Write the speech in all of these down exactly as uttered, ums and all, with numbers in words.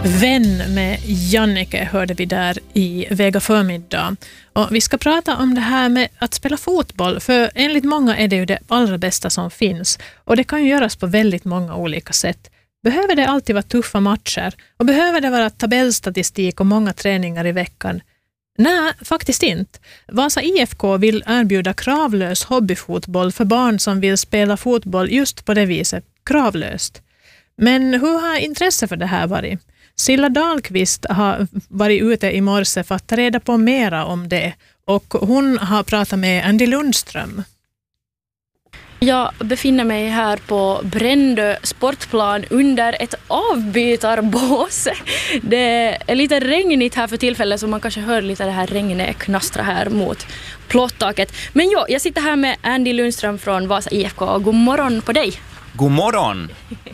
Vän med Jannike hörde vi där i Vega förmiddag. Och vi ska prata om det här med att spela fotboll, för enligt många är det ju det allra bästa som finns. Och det kan ju göras på väldigt många olika sätt. Behöver det alltid vara tuffa matcher? Och behöver det vara tabellstatistik och många träningar i veckan? Nej, faktiskt inte. Vasa I F K vill erbjuda kravlös hobbyfotboll för barn som vill spela fotboll just på det viset, kravlöst. Men hur har intresse för det här varit? Silla Dahlqvist har varit ute i morse för att ta reda på mera om det, och hon har pratat med Andy Lundström. Jag befinner mig här på Brändö sportplan under ett avbytarbås. Det är lite regnigt här för tillfället, så man kanske hör lite det här regnet knastra här mot plåttaket. Men jo, jag sitter här med Andy Lundström från Vasa I F K. God morgon på dig. God morgon!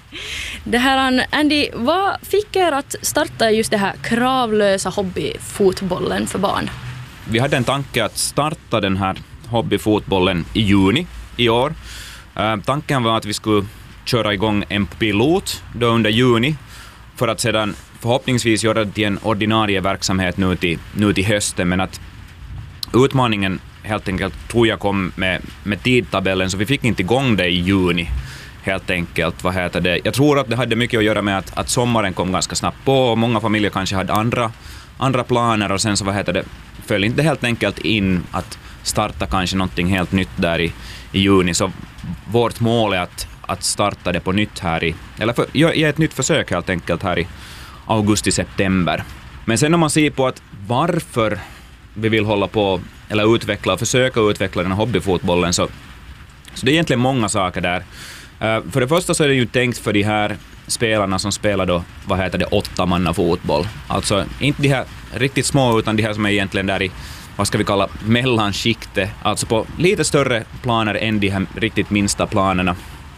Det här, Andy, vad fick er att starta just det här kravlösa hobbyfotbollen för barn? Vi hade en tanke att starta den här hobbyfotbollen i juni i år. Uh, tanken var att vi skulle köra igång en pilot då under juni, för att sedan förhoppningsvis göra det till en ordinarie verksamhet nu till, nu till hösten. Men att utmaningen helt enkelt tror jag kom med, med tidtabellen, så vi fick inte igång det i juni. Helt enkelt, vad heter det? Jag tror att det hade mycket att göra med att, att sommaren kom ganska snabbt på, och många familjer kanske hade andra, andra planer, och sen så vad heter det, föll inte helt enkelt in att starta kanske någonting helt nytt där i, i juni. Så vårt mål är att, att starta det på nytt här i, eller för, ge ett nytt försök helt enkelt här i augusti-september. Men sen om man ser på att varför vi vill hålla på eller utveckla och försöka utveckla den här hobbyfotbollen, så, så det är egentligen många saker där. Uh, för det första så är det ju tänkt för de här spelarna som spelar då, vad heter det, åtta manna fotboll. Alltså inte de här riktigt små, utan de här som är egentligen där i, vad ska vi kalla, mellanskiktet. Alltså på lite större planer än de här riktigt minsta planerna.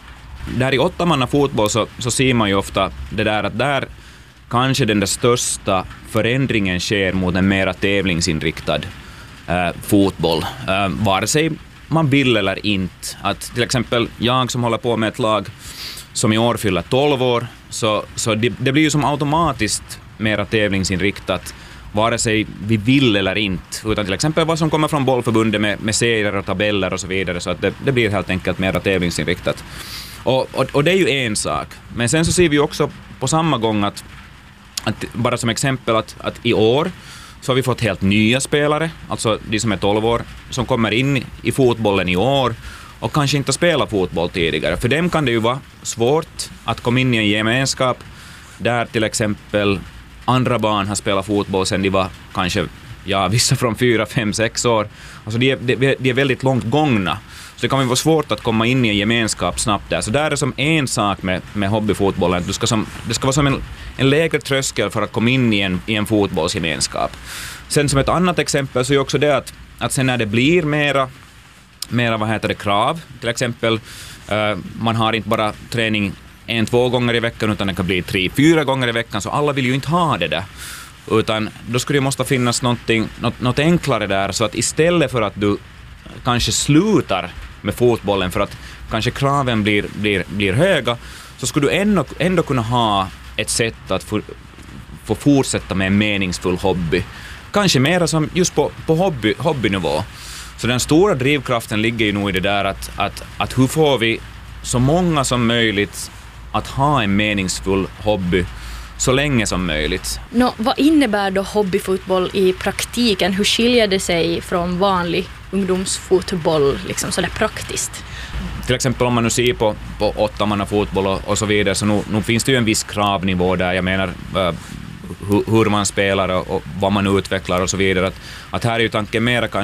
Där i åtta manna fotboll så, så ser man ju ofta det där att där kanske den där största förändringen sker mot en mera tävlingsinriktad uh, fotboll. Uh, vare sig man vill eller inte. Att till exempel jag som håller på med ett lag som i år fyller tolv år, så, så det, det blir ju som automatiskt mera tävlingsinriktat vare sig vi vill eller inte, utan till exempel vad som kommer från bollförbundet med, med serier och tabeller och så vidare, så att det, det blir helt enkelt mera tävlingsinriktat. Och, och, och det är ju en sak. Men sen så ser vi också på samma gång att, att bara som exempel att, att i år så har vi fått helt nya spelare, alltså de som är tolv år, som kommer in i fotbollen i år och kanske inte spelat fotboll tidigare. För dem kan det ju vara svårt att komma in i en gemenskap där till exempel andra barn har spelat fotboll sedan de var kanske, ja, vissa från fyra, fem, sex år. Alltså de är, de, de är väldigt långt gångna. Så det kan ju vara svårt att komma in i en gemenskap snabbt där. Så där är som en sak med, med hobbyfotbollen. Du ska som, det ska vara som en, en lägre tröskel för att komma in i en, i en fotbollsgemenskap. Sen som ett annat exempel så är också det att, att sen när det blir mera, mera vad heter det, krav. Till exempel uh, man har inte bara träning en, två gånger i veckan, utan det kan bli tre, fyra gånger i veckan. Så alla vill ju inte ha det där. Utan då skulle det måste finnas någonting, något, något enklare där, så att istället för att du kanske slutar med fotbollen för att kanske kraven blir, blir, blir höga, så skulle du ändå, ändå kunna ha ett sätt att få, få fortsätta med en meningsfull hobby. Kanske mer som just på, på hobby, hobbynivå. Så den stora drivkraften ligger ju nog i det där att, att, att hur får vi så många som möjligt att ha en meningsfull hobby så länge som möjligt. Nå, vad innebär då hobbyfotboll i praktiken? Hur skiljer det sig från vanlig ungdomsfotboll liksom sådär praktiskt? Till exempel om man nu ser på, på åttamanna fotboll och, och så vidare, så nu, nu finns det ju en viss kravnivå där. Jag menar uh, hur, hur man spelar och, och vad man utvecklar och så vidare. Att, att här är ju tanken mera kanske